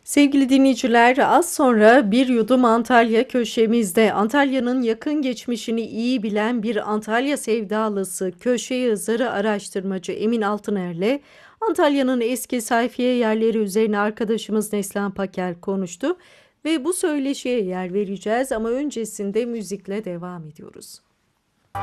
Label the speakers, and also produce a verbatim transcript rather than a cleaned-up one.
Speaker 1: Sevgili dinleyiciler, az sonra Bir Yudum Antalya köşemizde Antalya'nın yakın geçmişini iyi bilen bir Antalya sevdalısı, köşe yazarı, araştırmacı Emin Altıner'le Antalya'nın eski sayfiye yerleri üzerine arkadaşımız Neslihan Paker konuştu ve bu söyleşiye yer vereceğiz ama öncesinde müzikle devam ediyoruz.